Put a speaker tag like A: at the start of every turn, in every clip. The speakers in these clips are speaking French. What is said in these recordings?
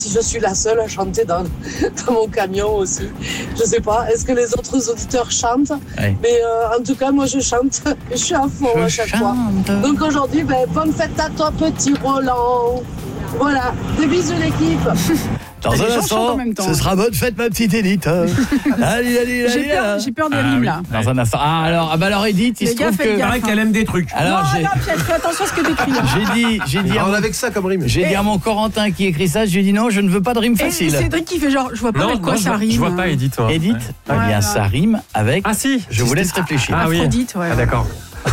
A: Si je suis la seule à chanter dans mon camion aussi. Je sais pas, est-ce que les autres auditeurs chantent?
B: Ouais.
A: Mais en tout cas, moi je chante. Je suis à fond à chaque fois. Donc aujourd'hui, bonne fête à toi, petit Roland. Voilà, des bisous l'équipe.
B: Dans un instant, ce sera bonne fête, ma petite Edith. Allez.
C: J'ai peur des rimes là.
B: Dans un instant. Alors Edith, il se trouve que...
D: Il paraît qu'elle aime des trucs.
B: Alors,
C: Pierre, fais attention à ce que t'écris.
B: J'ai dit
E: on avec ça comme rime.
B: J'ai dit à mon Corentin qui écrit ça, j'ai dit non, je ne veux pas de rime facile.
C: Et Cédric qui fait genre, je vois pas avec quoi ça rime.
D: Je vois pas Edith.
B: Edith, eh bien ça rime avec...
D: Ah si.
B: Je vous laisse réfléchir.
D: Ah oui.
C: Aphrodite, ouais.
D: Ah d'accord.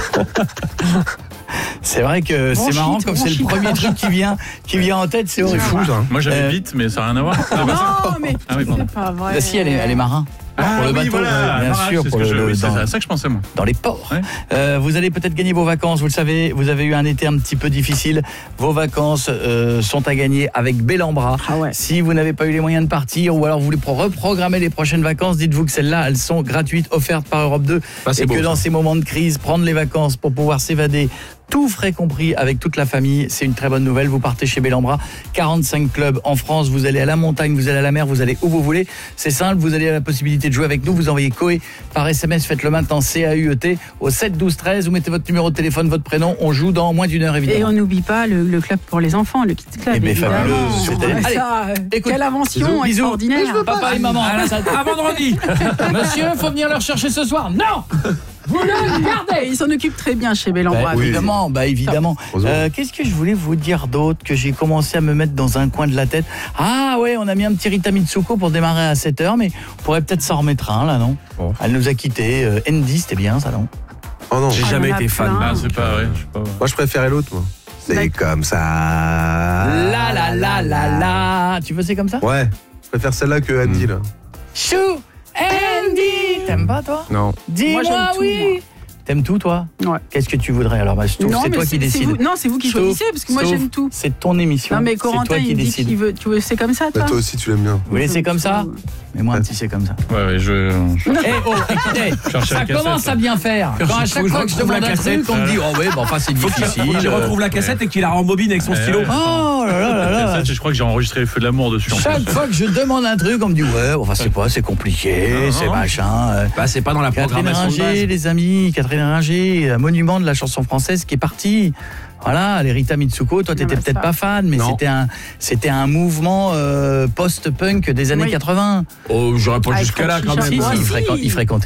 B: C'est vrai que c'est marrant comme c'est le premier truc qui vient en tête, c'est horrible.
D: fou ça.
F: Moi j'avais vite, mais ça n'a rien à voir.
C: Non, mais c'est pas vrai.
B: Là, si, elle est marin. Pour le bateau, bien sûr,
F: c'est
B: pour
F: c'est ça que je pensais moi.
B: dans les ports.
F: Ouais.
B: Vous allez peut-être gagner vos vacances, vous le savez, vous avez eu un été un petit peu difficile. Vos vacances sont à gagner avec Bellambra.
C: Ah ouais.
B: Si vous n'avez pas eu les moyens de partir ou alors vous voulez reprogrammer les prochaines vacances, dites-vous que celles-là, elles sont gratuites, offertes par Europe 2
E: c'est
B: et
E: beau,
B: que dans
E: ça.
B: ces moments de crise, prendre les vacances pour pouvoir s'évader, tout frais compris avec toute la famille, c'est une très bonne nouvelle. Vous partez chez Bellambra, 45 clubs en France, vous allez à la montagne, vous allez à la mer, vous allez où vous voulez. C'est simple, vous avez la possibilité de jouer avec nous, vous envoyez Coé par SMS, faites-le maintenant CAUET au 7 12 13, vous mettez votre numéro de téléphone, votre prénom, on joue dans moins d'une heure
C: Et
B: évidemment.
C: on n'oublie pas le club pour les enfants, le Kids Club.
B: Eh bien,
C: évidemment.
B: fabuleux.
C: Ouais,
B: Allez,
C: ça,
B: écoute,
C: quelle invention
B: bisous.
C: extraordinaire.
B: Papa et maman,
D: À vendredi.
B: monsieur, faut venir le rechercher ce soir. Non. Vous le gardez.
C: Ils s'en occupent très bien chez Bellambra.
B: Évidemment. Qu'est-ce que je voulais vous dire d'autre que j'ai commencé à me mettre dans un coin de la tête? Ah ouais, on a mis un petit Rita Mitsuko pour démarrer à 7h, mais on pourrait peut-être s'en remettre un là, non?
D: Bon.
B: Elle nous a quittés. Andy, c'était bien ça, non?
E: Oh non.
D: J'ai jamais
C: il y en a
D: été fan.
C: plein.
F: Ah, c'est pas vrai, je sais pas.
E: Moi je préférais l'autre moi. C'est comme ça.
B: La. Tu veux c'est comme ça?
E: Ouais. Je préfère celle-là que Andy là.
B: Chou Andy. T'aimes pas toi?
E: Non.
C: Moi,
B: Dis-moi
C: j'aime tout,
B: oui.
C: moi.
B: T'aimes tout toi?
C: Ouais.
B: Qu'est-ce que tu voudrais alors? Je trouve
C: Non,
B: c'est
C: mais
B: toi qui décides.
C: Non, c'est vous qui choisissez parce que moi
B: Sauf,
C: j'aime tout.
B: C'est ton émission.
C: Non mais
B: c'est
C: Corentin
B: toi qui
C: il dit
B: décides.
C: qu'il veut, tu veux c'est comme ça
E: Mais
C: toi.
E: toi aussi tu l'aimes bien.
B: Vous voulez c'est comme ça? Mais moi un petit c'est comme ça.
F: Ouais, je
B: Écoutez,
F: cherchais
B: ça
F: la cassette.
B: commence à bien faire. Quand à chaque fois que je demande un truc, on me dit oh ouais, bon enfin c'est
D: Faut
B: difficile.
D: qu'il retrouve la cassette et qu'il la rembobine avec son stylo.
B: Oh là.
F: Je crois que j'ai enregistré les feux de l'amour dessus. en plus.
B: Chaque fois que je demande un truc, on me dit ouais, enfin c'est pas, c'est compliqué, c'est machin.
D: Bah c'est pas dans la
B: Catherine
D: programmation de
B: Ringer,
D: base.
B: les amis, Catherine Ringer, un monument de la chanson française qui est parti. Voilà, les Rita Mitsuko, toi t'étais
C: bah,
B: peut-être
C: ça.
B: pas fan, mais
D: Non.
B: c'était un mouvement post-punk des années
C: Oui.
B: 80.
D: Oh, j'aurais pas
C: Ah,
D: jusqu'à là quand
C: Frenchie
D: même.
C: Chabot.
B: Si,
C: Moi,
B: il fréquentait